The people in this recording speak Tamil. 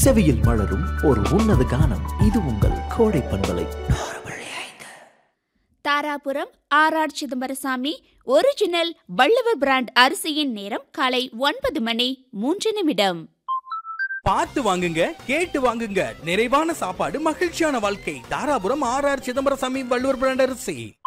செவியில் மலரும் ஒரு உன்னத கானம். இது உங்கள் கோடை பண்பலை. Dharapuram R Chidambarasamy original Valluvar brand அரிசியின் நேரம் காலை 9:03. பார்த்து வாங்குங்க, கேட்டு வாங்குங்க. நிறைவான சாப்பாடு, மகிழ்ச்சியான வாழ்க்கை. தாராபுரம் ஆர் சிதம்பரசாமி வள்ளுவர் பிராண்ட் அரிசி.